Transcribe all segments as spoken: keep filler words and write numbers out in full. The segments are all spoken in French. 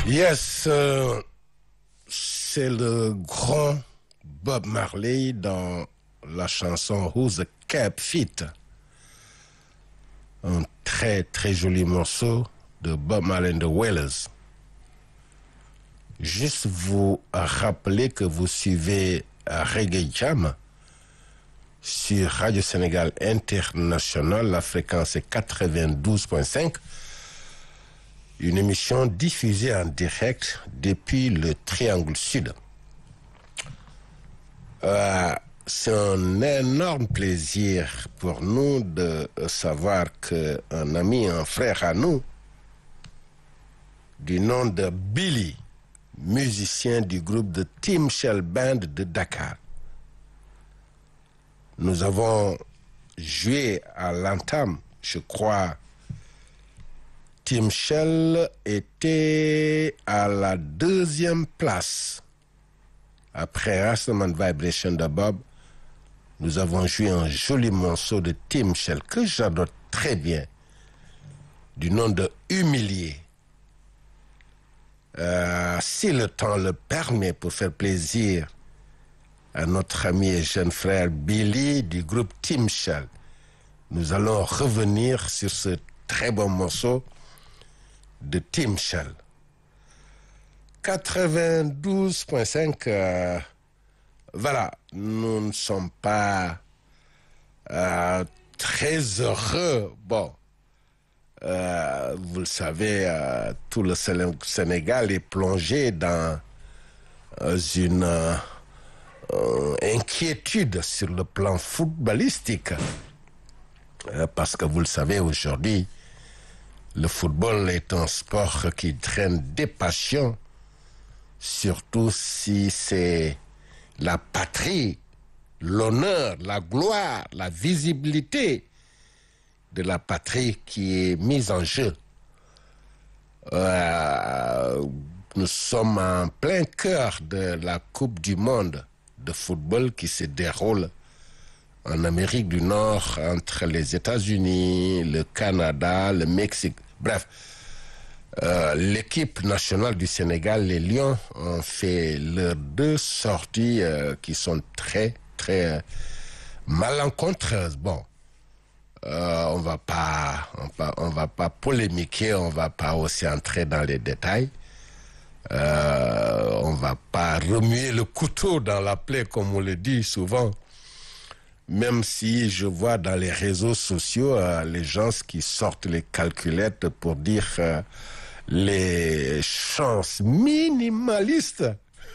Yes, euh, c'est le grand Bob Marley dans la chanson Who's the Cap Fit. Un très très joli morceau de Bob Marley and the Wailers. Juste vous rappeler que vous suivez Reggae Jam sur Radio Sénégal International. La fréquence est quatre-vingt-douze point cinq. Une émission diffusée en direct depuis le Triangle Sud. Euh, c'est un énorme plaisir pour nous de savoir qu'un ami, un frère à nous, du nom de Billy, musicien du groupe de Tim Shell Band de Dakar. Nous avons joué à l'entame, je crois. Tim Shell était à la deuxième place. Après Rastaman Vibration de Bob, nous avons joué un joli morceau de Tim Shell que j'adore très bien, du nom de Humilié. Euh, si le temps le permet, pour faire plaisir à notre ami et jeune frère Billy du groupe Tim Shell, nous allons revenir sur ce très bon morceau de Tim Shell. quatre-vingt-douze point cinq, euh, voilà, nous ne sommes pas euh, très heureux. Bon, euh, vous le savez, euh, tout le Sénégal est plongé dans euh, une euh, euh, inquiétude sur le plan footballistique. Euh, parce que vous le savez, aujourd'hui, le football est un sport qui traîne des passions, surtout si c'est la patrie, l'honneur, la gloire, la visibilité de la patrie qui est mise en jeu. Euh, nous sommes en plein cœur de la Coupe du monde de football qui se déroule en Amérique du Nord, entre les États-Unis, le Canada, le Mexique. Bref, euh, l'équipe nationale du Sénégal, les Lions, ont fait leurs deux sorties euh, qui sont très, très euh, malencontreuses. Bon, euh, on va pas, on va, on va pas polémiquer, on va pas aussi entrer dans les détails. Euh, on va pas remuer le couteau dans la plaie, comme on le dit souvent. Même si je vois dans les réseaux sociaux euh, les gens qui sortent les calculettes pour dire euh, les chances minimalistes,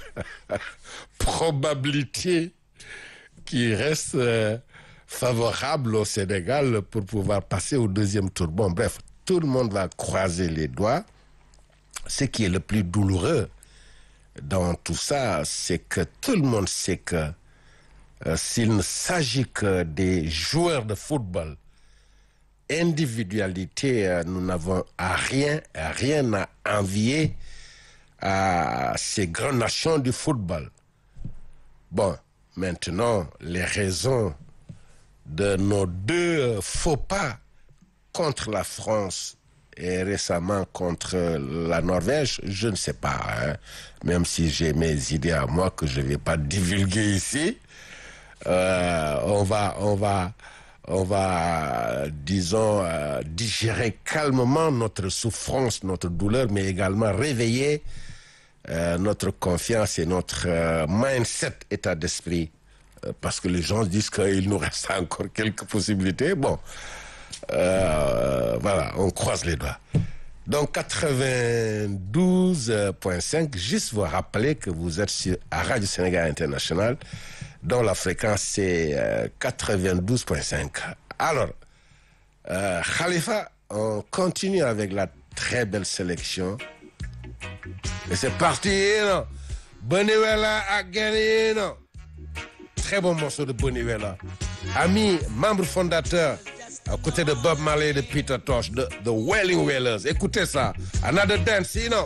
probabilité qui reste euh, favorable au Sénégal pour pouvoir passer au deuxième tour. Bon, bref, tout le monde va croiser les doigts. Ce qui est le plus douloureux dans tout ça, c'est que tout le monde sait que Euh, s'il ne s'agit que des joueurs de football, individualité, euh, nous n'avons à rien, à rien à envier à ces grandes nations du football. Bon, maintenant, les raisons de nos deux faux pas contre la France et récemment contre la Norvège, je ne sais pas, hein, même si j'ai mes idées à moi que je ne vais pas divulguer ici. Euh, on va, on va, on va, disons, euh, digérer calmement notre souffrance, notre douleur, mais également réveiller euh, notre confiance et notre euh, mindset, état d'esprit, euh, parce que les gens disent qu'il nous reste encore quelques possibilités. Bon, euh, voilà, on croise les doigts. Donc quatre-vingt-douze point cinq, juste vous rappeler que vous êtes sur à Radio Sénégal International, dont la fréquence c'est euh, quatre-vingt-douze point cinq. Alors, euh, Khalifa, on continue avec la très belle sélection. Et c'est parti, non? Boniwela à gagner, non? Très bon morceau de Boniwela. Ami, membre fondateur, à côté de Bob Marley et de Peter Tosh, de The Wailing Wailers. Écoutez ça. Another Dance, you know.